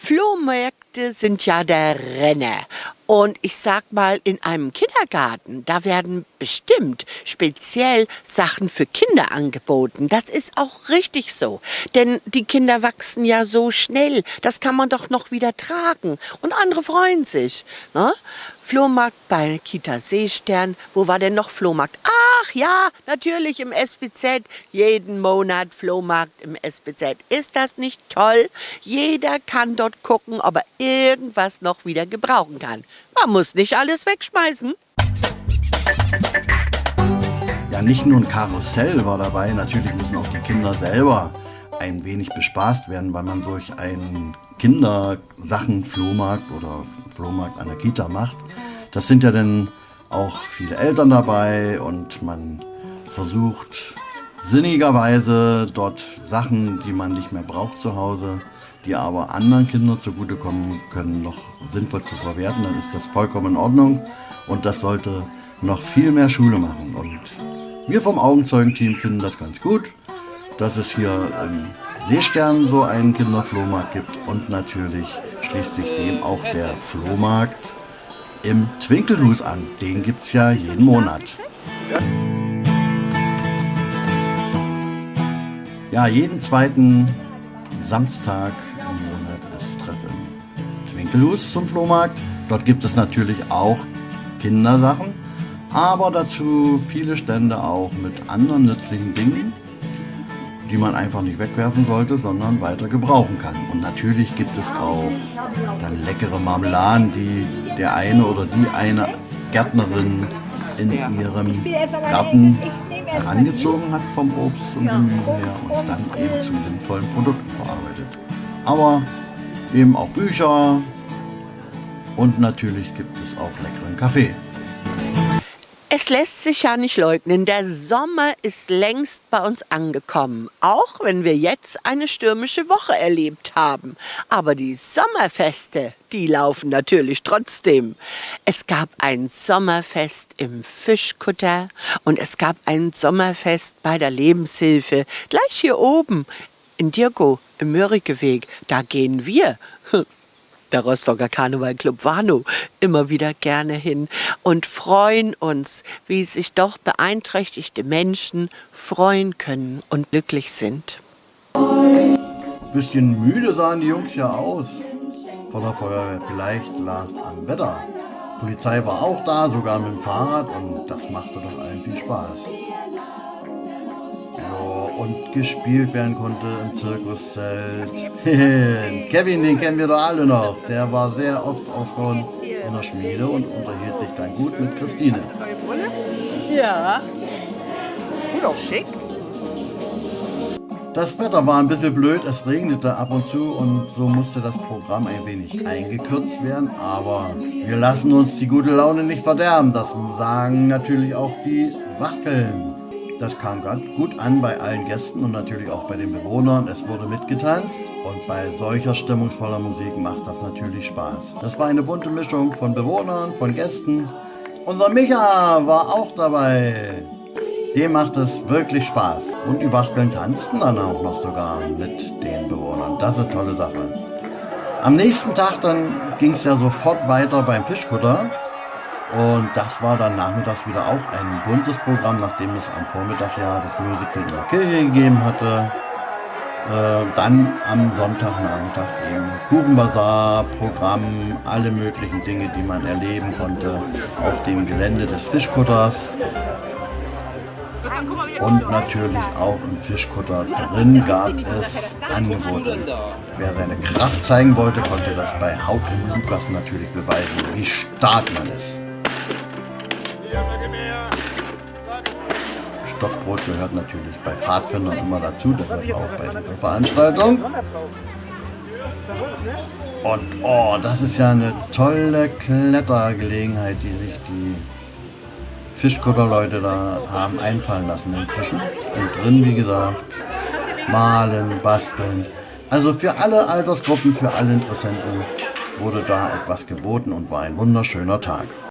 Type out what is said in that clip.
Flohmärkte sind ja der Renner. Und ich sag mal, in einem Kindergarten, da werden bestimmt speziell Sachen für Kinder angeboten. Das ist auch richtig so. Denn die Kinder wachsen ja so schnell. Das kann man doch noch wieder tragen. Und andere freuen sich. Ne? Flohmarkt bei Kita Seestern. Wo war denn noch Flohmarkt? Ach ja, natürlich im SBZ. Jeden Monat Flohmarkt im SBZ. Ist das nicht toll? Jeder kann dort gucken, ob er irgendwas noch wieder gebrauchen kann. Man muss nicht alles wegschmeißen. Ja, nicht nur ein Karussell war dabei, natürlich müssen auch die Kinder selber ein wenig bespaßt werden, weil man durch einen Kindersachen-Flohmarkt oder Flohmarkt an der Kita macht. Das sind ja dann auch viele Eltern dabei und man versucht sinnigerweise dort Sachen, die man nicht mehr braucht zu Hause, die aber anderen Kindern zugutekommen können, noch sinnvoll zu verwerten, dann ist das vollkommen in Ordnung und das sollte noch viel mehr Schule machen. Und wir vom Augenzeugenteam finden das ganz gut, dass es hier im Seestern so einen Kinderflohmarkt gibt und natürlich schließt sich dem auch der Flohmarkt im Twinkelhus an. Den gibt es ja jeden Monat. Ja, jeden zweiten Samstag im Monat ist Treffen im Twinkelhus zum Flohmarkt. Dort gibt es natürlich auch Kindersachen, aber dazu viele Stände auch mit anderen nützlichen Dingen, die man einfach nicht wegwerfen sollte, sondern weiter gebrauchen kann. Und natürlich gibt es auch dann leckere Marmeladen, die der eine oder die eine Gärtnerin in ihrem Garten herangezogen hat vom Obst und Gemüse her und dann eben zu sinnvollen Produkten verarbeitet. Aber eben auch Bücher und natürlich gibt es auch leckeren Kaffee. Es lässt sich ja nicht leugnen, der Sommer ist längst bei uns angekommen, auch wenn wir jetzt eine stürmische Woche erlebt haben. Aber die Sommerfeste, die laufen natürlich trotzdem. Es gab ein Sommerfest im Fischkutter und es gab ein Sommerfest bei der Lebenshilfe, gleich hier oben in Dirkow im Mörikeweg. Da gehen wir, der Rostocker Karnevalclub Warnow, immer wieder gerne hin und freuen uns, wie sich doch beeinträchtigte Menschen freuen können und glücklich sind. Bisschen müde sahen die Jungs ja aus von der Feuerwehr. Vielleicht lag es am Wetter. Die Polizei war auch da, sogar mit dem Fahrrad und das machte doch allen viel Spaß. Und gespielt werden konnte im Zirkuszelt. Kevin, den kennen wir doch alle noch. Der war sehr oft auch schon in der Schmiede und unterhielt sich dann gut mit Christine. Ja. Und auch schick. Das Wetter war ein bisschen blöd, es regnete ab und zu und so musste das Programm ein wenig eingekürzt werden. Aber wir lassen uns die gute Laune nicht verderben. Das sagen natürlich auch die Wachteln. Das kam ganz gut an bei allen Gästen und natürlich auch bei den Bewohnern. Es wurde mitgetanzt und bei solcher stimmungsvoller Musik macht das natürlich Spaß. Das war eine bunte Mischung von Bewohnern, von Gästen. Unser Micha war auch dabei. Dem macht es wirklich Spaß. Und die Wachteln tanzten dann auch noch sogar mit den Bewohnern. Das ist eine tolle Sache. Am nächsten Tag dann ging es ja sofort weiter beim Fischkutter. Und das war dann nachmittags wieder auch ein buntes Programm, nachdem es am Vormittag ja das Musical in der Kirche gegeben hatte. Dann am Sonntagnachmittag eben Kuchenbazar, Programm, alle möglichen Dinge, die man erleben konnte auf dem Gelände des Fischkutters. Und natürlich auch im Fischkutter drin gab es Angebote. Wer seine Kraft zeigen wollte, konnte das bei Haut im Lukas natürlich beweisen, wie stark man ist. Stockbrot gehört natürlich bei Pfadfindern immer dazu, deshalb auch bei dieser Veranstaltung. Und oh, das ist ja eine tolle Klettergelegenheit, die sich die Fischkutterleute da haben einfallen lassen inzwischen. Und drin, wie gesagt, malen, basteln. Also für alle Altersgruppen, für alle Interessenten wurde da etwas geboten und war ein wunderschöner Tag.